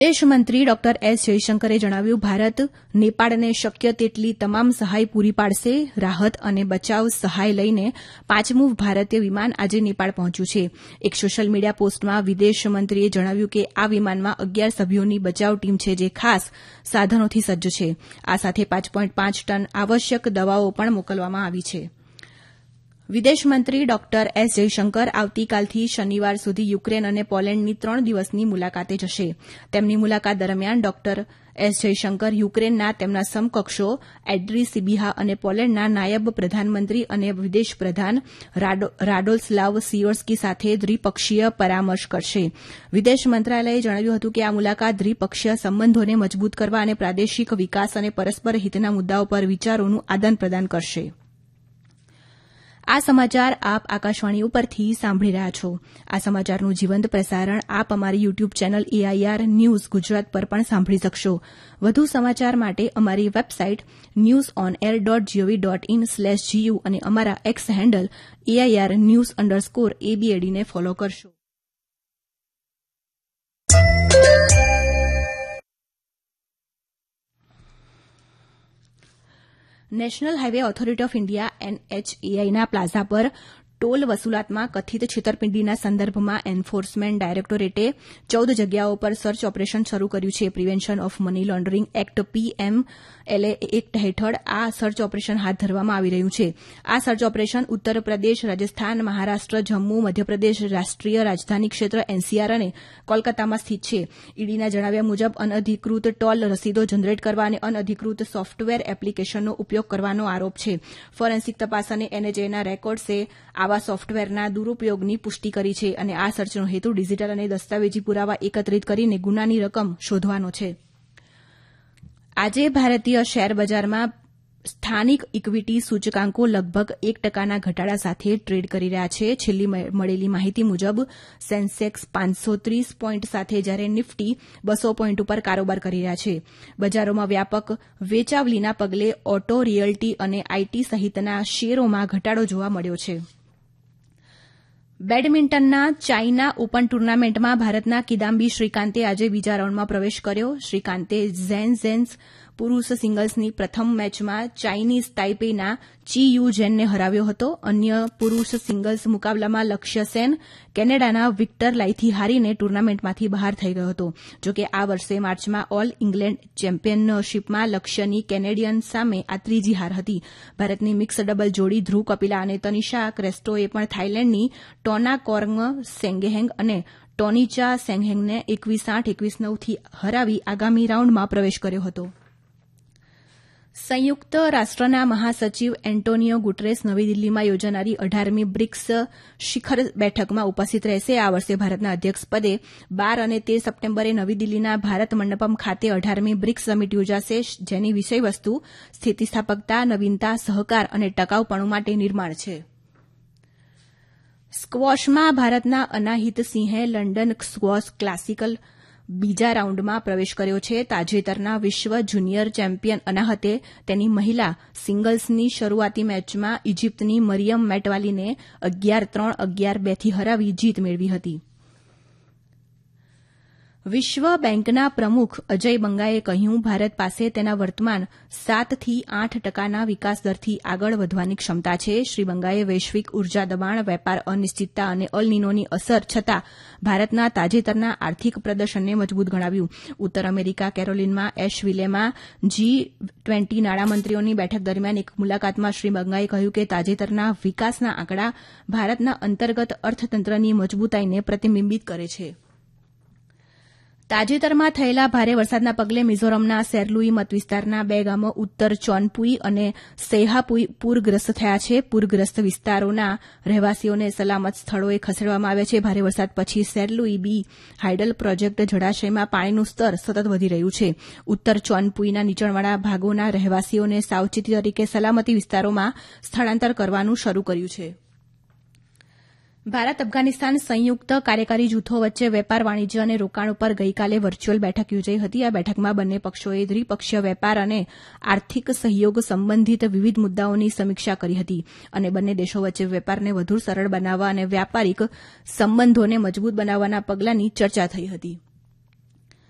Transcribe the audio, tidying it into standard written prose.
વિદેશમંત્રી doctor S જયશંકરે જણાવ્યું, ભારત નેપાળને શક્ય તેટલી તમામ સહાય પૂરી પાડશે. રાહત અને બચાવ સહાય લઈને 5મું ભારતીય વિમાન આજે નેપાળ પહોંચ્યું છે. એક સોશિયલ મીડિયા પોસ્ટમાં વિદેશમંત્રીએ જણાવ્યું કે આ વિમાનમાં 11 સભ્યોની બચાવ ટીમ છે, જે ખાસ સાધનોથી સજ્જ છે. આ સાથે 5.5 ટન આવશ્યક દવાઓ પણ મોકલવામાં આવી છે. વિદેશમંત્રી ડોક્ટર એસ જયશંકર આવતીકાલથી શનિવાર સુધી યુક્રેન અને પોલેન્ડની 3 દિવસની મુલાકાતે જશે. તેમની મુલાકાત દરમિયાન ડોક્ટર એસ જયશંકર યુક્રેનના તેમના સમકક્ષો એન્ડ્રી સિબિહા અને પોલેન્ડના નાયબ પ્રધાનમંત્રી અને વિદેશ પ્રધાન રાડોસ્લાવ સિયોર્સ્કી સાથે દ્વિપક્ષીય પરામર્શ કરશે. વિદેશ મંત્રાલયે જણાવ્યું હતું કે આ મુલાકાત દ્વિપક્ષીય સંબંધોને મજબૂત કરવા અને પ્રાદેશિક વિકાસ અને પરસ્પર હિતના મુદ્દાઓ પર વિચારોનું આદાન-પ્રદાન કરશે. આ સમાચાર આપ આકાશવાણી ઉપરથી સાંભળી રહ્યા છો. આ સમાચારનું જીવંત પ્રસારણ આપ અમારી YouTube channel AIR news Gujarat પર પણ સાંભળી શકશો. વધુ સમાચાર માટે અમારી વેબસાઇટ newsonair.gov.in/gu અને અમારા એક્સ હેન્ડલ AIR_news_ABAD ને ફોલો કરશો. National highway authority of India NHAIના plaza પર ટોલ વસૂલાતમાં કથિત છેતરપિંડીના સંદર્ભમાં એન્ફોર્સમેન્ટ ડાયરેક્ટોરેટે 14 જગ્યાઓ પર સર્ચ ઓપરેશન શરૂ કર્યું છે. Prevention of money laundering act PMLA act હેઠળ આ સર્ચ ઓપરેશન હાથ ધરવામાં આવી રહ્યું છે. આ સર્ચ ઓપરેશન ઉત્તર પ્રદેશ, રાજસ્થાન, મહારાષ્ટ્ર, જમ્મુ, મધ્યપ્રદેશ, રાષ્ટ્રીય રાજધાની ક્ષેત્ર NCR અને કોલકાતામાં સ્થિત છે. ઈડીના જણાવ્યા મુજબ અનધિકૃત ટોલ રસીદો જનરેટ કરવા અને અનધિકૃત સોફ્ટવેર એપ્લિકેશનનો ઉપયોગ કરવાનો આરોપ છે. ફોરેન્સિક તપાસ અને NHAના રેકોર્ડ્સે આવા સોફ્ટવેરના દુરૂપયોગની પુષ્ટિ કરી છે અને આ સર્ચનો હેતુ ડિજીટલ અને દસ્તાવેજી પુરાવા એકત્રિત કરીને ગુનાની રકમ શોધવાનો છે. આજે ભારતીય શેર બજારમાં સ્થાનિક ઇક્વિટી સૂચકાંકો લગભગ 1%ના ઘટાડા સાથે ટ્રેડ કરી રહ્યા છે. છેલ્લી મળેલી માહિતી મુજબ સેન્સેક્સ 530 પોઈન્ટ સાથે જ્યારે નિફ્ટી 200 પોઈન્ટ ઉપર કારોબાર કરી રહ્યા છે. બજારોમાં વ્યાપક વેચાવલીના પગલે ઓટો, રિયલ્ટી અને IT સહિતના શેરોમાં ઘટાડો જોવા મળ્યો છે. બેડમિન્ટનના ચાઇના ઓપન ટુર્નામેન્ટમાં ભારતના કિદામ્બી શ્રીકાંતે આજે બીજા રાઉન્ડમાં પ્રવેશ કર્યો. શ્રીકાંતે ઝેન પુરૂષ સિંગલ્સની પ્રથમ મેચમાં ચાઇનીઝ તાઇપેઈના ચી યુ જેનને હરાવ્યો હતો. અન્ય પુરૂષ સિંગલ્સ મુકાબલામાં લક્ષ્ય સેન કેનેડાના વિક્ટર લાઈથી હારીને ટુર્નામેન્ટમાંથી બહાર થઈ ગયો હતો. જોકે આ વર્ષે માર્ચમાં ઓલ ઇંગ્લેન્ડ ચેમ્પિયનશીપમાં લક્ષ્યની કેનેડિયન સામે આ ત્રીજી હાર હતી. ભારતની મિક્સ ડબલ જોડી ધ્રુવ કપિલા અને તનિષા ક્રેસ્ટોએ પણ થાઇલેન્ડની ટોના કોર્ંગ સેંગહેંગ અને ટોનીચા સેંગહેંગને 21-8, 21-9 થી હરાવી આગામી રાઉન્ડમાં પ્રવેશ કર્યો હતો. સંયુક્ત રાષ્ટ્રના મહાસચિવ એન્ટોનિયો ગુટરેસ નવી દિલ્હીમાં યોજાનારી 18મી બ્રિક્સ શિખર બેઠકમાં ઉપસ્થિત રહેશે. આ વર્ષે ભારતના અધ્યક્ષપદે 12 અને 13 સપ્ટેમ્બરે નવી દિલ્હીના ભારત મંડપમ ખાતે 18મી બ્રિક્સ સમિટ યોજાશે, જેની વિષયવસ્તુ સ્થિતિસ્થાપકતા, નવીનતા, સહકાર અને ટકાઉપણું માટે નિર્માણ છે. સ્ક્વોશમાં ભારતના અનાહિત સિંહે લંડન સ્ક્વોશ ક્લાસિકલ બીજા રાઉન્ડમાં પ્રવેશ કર્યો છે. તાજેતરના વિશ્વ જુનિયર ચેમ્પિયન અનાહતે તેની મહિલા સિંગલ્સની શરૂઆતી મેચમાં ઇજિપ્તની મરિયમ મેટવાલીને 11-3, 11-2 થી હરાવી જીત મેળવી હતી. વિશ્વ બેંકના પ્રમુખ અજય બંગાએ કહ્યું, ભારત પાસે તેના વર્તમાન 7 થી 8%ના વિકાસ દરથી આગળ વધવાની ક્ષમતા છે. શ્રી બંગાએ વૈશ્વિક ઉર્જા દબાણ, વેપાર અનિશ્ચિતતા અને અલ નીનોની અસર છતાં ભારતના તાજેતરના આર્થિક પ્રદર્શનને મજબૂત ગણાવ્યું. ઉત્તર અમેરિકા કેરોલિનમાં એશવિલેમાં G20 નાણામંત્રીઓની બેઠક દરમિયાન એક મુલાકાતમાં શ્રી બંગાએ કહ્યું કે તાજેતરના વિકાસના આંકડા ભારતના અંતર્ગત અર્થતંત્રની મજબૂતાઈને પ્રતિબિંબિત કરે છે. તાજેતરમાં થયેલા ભારે વરસાદના પગલે મિઝોરમના સેરલુઈ મતવિસ્તારના 2 ગામો ઉત્તર ચોનપુઈ અને સૈહાપુઈ પૂરગ્રસ્ત થયા છે. પૂરગ્રસ્ત વિસ્તારોના રહેવાસીઓને સલામત સ્થળોએ ખસેડવામાં આવ્યા છે. ભારે વરસાદ પછી સેરલુઈ બી હાઇડલ પ્રોજેક્ટ જળાશયમાં પાણીનું સ્તર સતત વધી રહ્યું છે. ઉત્તર ચોનપુઈના નીચાણવાળા ભાગોના રહેવાસીઓને સાવચેતી તરીકે સલામતી વિસ્તારોમાં સ્થળાંતર કરવાનું શરૂ કર્યું છે. ભારત અફઘાનિસ્તાન સંયુક્ત કાર્યકારી જૂથો વચ્ચે વેપાર, વાણિજ્ય અને રોકાણ ઉપર ગઈકાલે વર્ચ્યુઅલ બેઠક યોજાઈ હતી. આ બેઠકમાં બંને પક્ષોએ દ્વિપક્ષીય વેપાર અને આર્થિક સહયોગ સંબંધિત વિવિધ મુદ્દાઓની સમીક્ષા કરી હતી અને બંને દેશો વચ્ચે વેપારને વધુ સરળ બનાવવા અને વ્યાપારિક સંબંધોને મજબૂત બનાવવાના પગલાંની ચર્ચા થઈ હતી.